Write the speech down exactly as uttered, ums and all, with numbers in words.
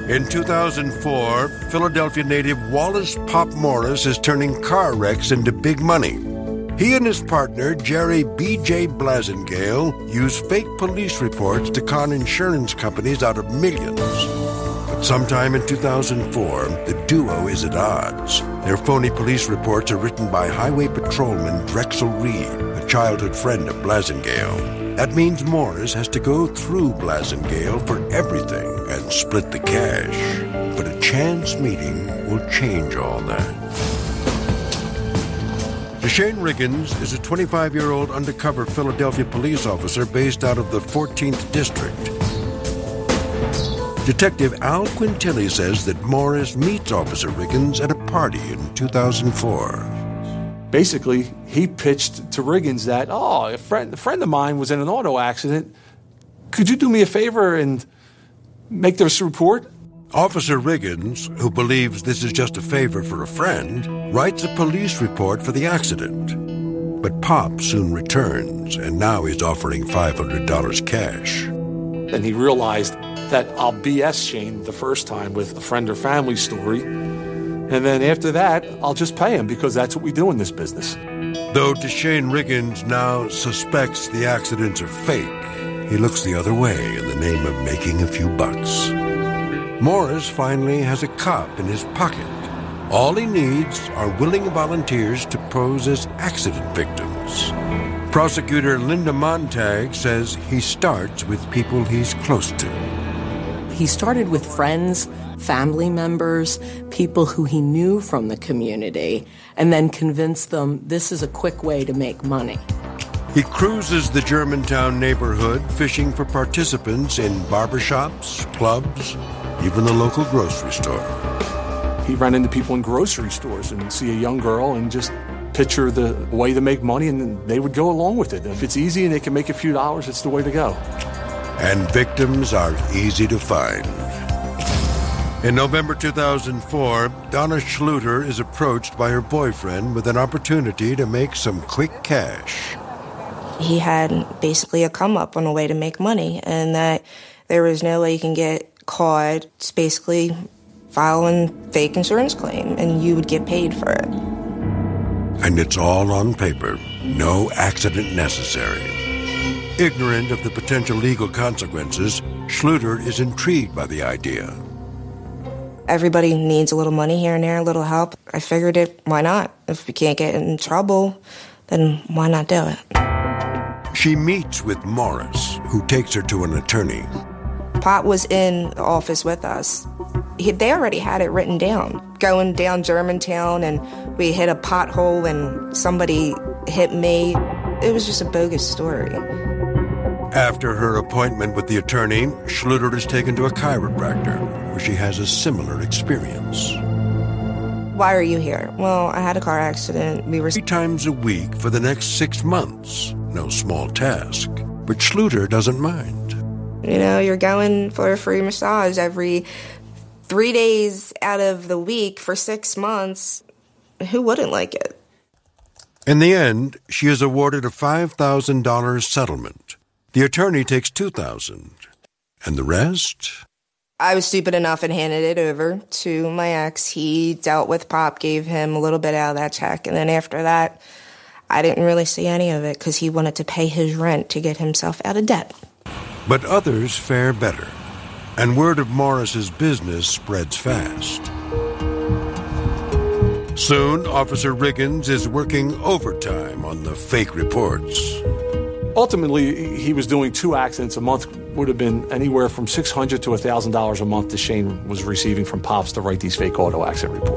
In two thousand four, Philadelphia native Wallace Pop Morris is turning car wrecks into big money. He and his partner, Jerry B J Blasingale, use fake police reports to con insurance companies out of millions. But sometime in two thousand four, the duo is at odds. Their phony police reports are written by highway patrolman Drexel Reed, a childhood friend of Blasingale. That means Morris has to go through Blasingale for everything and split the cash. But a chance meeting will change all that. Deshane Riggins is a twenty-five-year-old undercover Philadelphia police officer based out of the fourteenth District. Detective Al Quintilli says that Morris meets Officer Riggins at a party in two thousand four. Basically, he pitched to Riggins that, oh, a friend, a friend of mine was in an auto accident. Could you do me a favor and make this report? Officer Riggins, who believes this is just a favor for a friend, writes a police report for the accident. But Pop soon returns, and now he's offering five hundred dollars cash. And he realized that I'll B S Shane the first time with a friend or family story, and then after that, I'll just pay him because that's what we do in this business. Though Deshane Riggins now suspects the accidents are fake, he looks the other way in the name of making a few bucks. Morris finally has a cop in his pocket. All he needs are willing volunteers to pose as accident victims. Prosecutor Linda Montag says he starts with people he's close to. He started with friends, family members, people who he knew from the community, and then convinced them this is a quick way to make money. He cruises the Germantown neighborhood, fishing for participants in barbershops, clubs, even the local grocery store. He ran into people in grocery stores and see a young girl and just picture the way to make money, and they would go along with it. If it's easy and they can make a few dollars, it's the way to go. And victims are easy to find. In November two thousand four, Donna Schluter is approached by her boyfriend with an opportunity to make some quick cash. He had basically a come up on a way to make money, and that there was no way you can get caught. It's basically filing fake insurance claim, and you would get paid for it. And it's all on paper. No accident necessary. Ignorant of the potential legal consequences, Schluter is intrigued by the idea. Everybody needs a little money here and there, a little help. I figured it, why not? If we can't get in trouble, then why not do it? She meets with Morris, who takes her to an attorney. Pop was in the office with us. He, they already had it written down. Going down Germantown, and we hit a pothole and somebody hit me. It was just a bogus story. After her appointment with the attorney, Schluter is taken to a chiropractor, where she has a similar experience. Why are you here? Well, I had a car accident. We were Three times a week for the next six months. No small task. But Schluter doesn't mind. You know, you're going for a free massage every three days out of the week for six months. Who wouldn't like it? In the end, she is awarded a five thousand dollars settlement. The attorney takes two thousand dollars. And the rest? I was stupid enough and handed it over to my ex. He dealt with Pop, gave him a little bit out of that check. And then after that, I didn't really see any of it because he wanted to pay his rent to get himself out of debt. But others fare better, and word of Morris's business spreads fast. Soon, Officer Riggins is working overtime on the fake reports. Ultimately, he was doing two accidents a month. Would have been anywhere from six hundred dollars to one thousand dollars a month Deshane was receiving from Pops to write these fake auto accident reports.